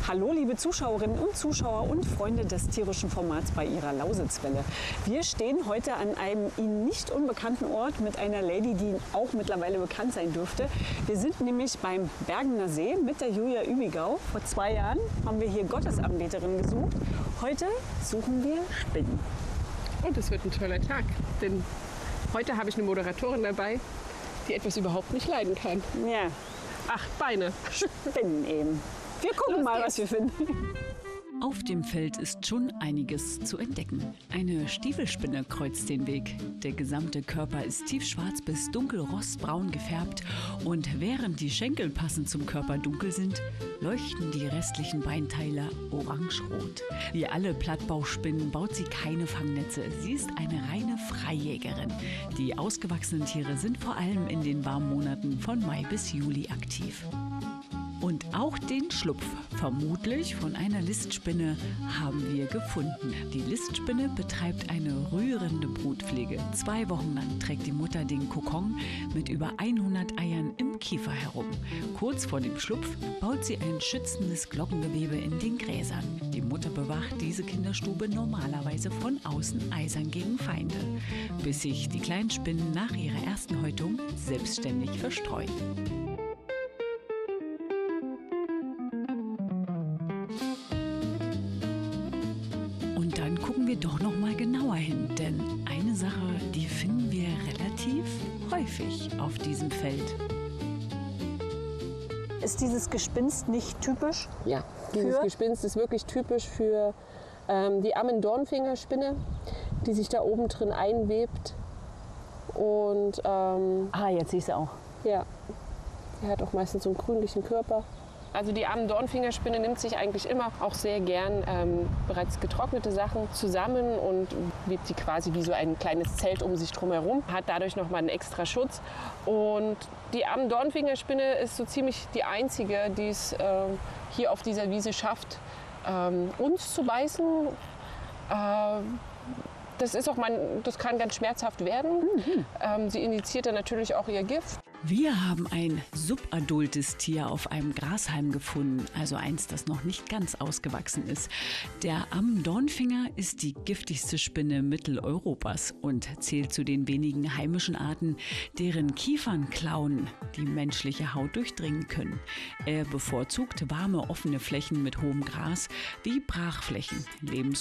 Hallo liebe Zuschauerinnen und Zuschauer und Freunde des tierischen Formats bei Ihrer Lausitzwelle. Wir stehen heute an einem Ihnen nicht unbekannten Ort mit einer Lady, die auch mittlerweile bekannt sein dürfte. Wir sind nämlich beim Bergener See mit der Julia Übigau. Vor 2 Jahren haben wir hier Gottesanbeterinnen gesucht. Heute suchen wir Spinnen. Und es wird ein toller Tag, denn heute habe ich eine Moderatorin dabei, die etwas überhaupt nicht leiden kann. Ja, 8 Beine. Spinnen eben. Wir gucken mal, was wir finden. Auf dem Feld ist schon einiges zu entdecken. Eine Stiefelspinne kreuzt den Weg. Der gesamte Körper ist tiefschwarz bis dunkel rostbraun gefärbt und während die Schenkel passend zum Körper dunkel sind, leuchten die restlichen Beinteile orangerot. Wie alle Plattbauchspinnen baut sie keine Fangnetze. Sie ist eine reine Freijägerin. Die ausgewachsenen Tiere sind vor allem in den warmen Monaten von Mai bis Juli aktiv. Und auch den Schlupf, vermutlich von einer Listspinne, haben wir gefunden. Die Listspinne betreibt eine rührende Brutpflege. 2 Wochen lang trägt die Mutter den Kokon mit über 100 Eiern im Kiefer herum. Kurz vor dem Schlupf baut sie ein schützendes Glockengewebe in den Gräsern. Die Mutter bewacht diese Kinderstube normalerweise von außen eisern gegen Feinde, bis sich die kleinen Spinnen nach ihrer ersten Häutung selbstständig verstreuen. Und dann gucken wir doch noch mal genauer hin, denn eine Sache, die finden wir relativ häufig auf diesem Feld. Ist dieses Gespinst nicht typisch? Ja, dieses Gespinst ist wirklich typisch für die Ammendornfingerspinne, die sich da oben drin einwebt. Und Jetzt siehst du auch. ja, sie hat auch meistens so einen grünlichen Körper. Also die Ammendornfingerspinne nimmt sich eigentlich immer auch sehr gern bereits getrocknete Sachen zusammen und webt sie quasi wie so ein kleines Zelt um sich drum herum, hat dadurch nochmal einen extra Schutz. Und die Ammendornfingerspinne ist so ziemlich die einzige, die es hier auf dieser Wiese schafft, uns zu beißen. Das kann ganz schmerzhaft werden. Sie injiziert dann natürlich auch ihr Gift. Wir haben ein subadultes Tier auf einem Grashalm gefunden, also eins, das noch nicht ganz ausgewachsen ist. Der Ammendornfinger ist die giftigste Spinne Mitteleuropas und zählt zu den wenigen heimischen Arten, deren Kiefernklauen die menschliche Haut durchdringen können. Er bevorzugt warme, offene Flächen mit hohem Gras wie Brachflächen.